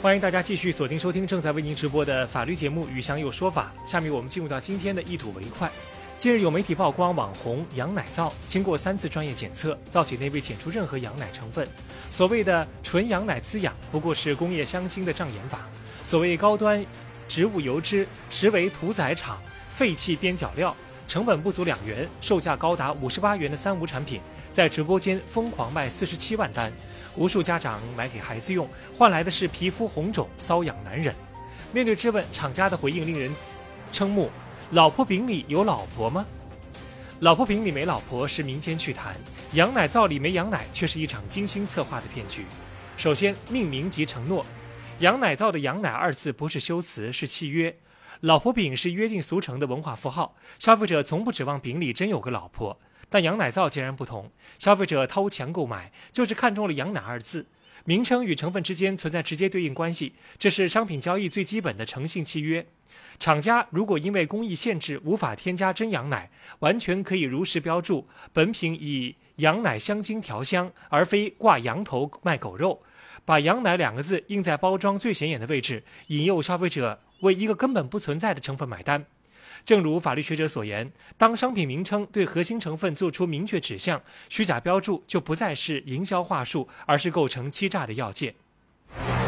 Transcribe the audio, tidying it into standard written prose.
欢迎大家继续锁定收听正在为您直播的法律节目《宇翔有说法》。下面我们进入到今天的一睹为快。近日有媒体曝光网红羊奶皂经过3次专业检测，皂体内未检出任何羊奶成分。所谓的纯羊奶滋养不过是工业香精的障眼法。所谓高端植物油脂实为屠宰场废弃边角料，成本不足2元，售价高达58元的3无产品，在直播间疯狂卖47万单，无数家长买给孩子用，换来的是皮肤红肿、瘙痒难忍。面对质问，厂家的回应令人瞠目：老婆饼里有老婆吗？老婆饼里没老婆是民间趣谈，羊奶皂里没羊奶却是一场精心策划的骗局。首先，命名及承诺，羊奶皂的羊奶2字不是修辞，是契约。老婆饼是约定俗成的文化符号，消费者从不指望饼里真有个老婆。但羊奶皂截然不同，消费者掏钱购买，就是看中了羊奶2字。名称与成分之间存在直接对应关系，这是商品交易最基本的诚信契约。厂家如果因为工艺限制无法添加真羊奶，完全可以如实标注本品以羊奶香精调香，而非挂羊头卖狗肉，把羊奶2个字印在包装最显眼的位置，引诱消费者为一个根本不存在的成分买单。正如法律学者所言，当商品名称对核心成分做出明确指向，虚假标注就不再是营销话术，而是构成欺诈的要件。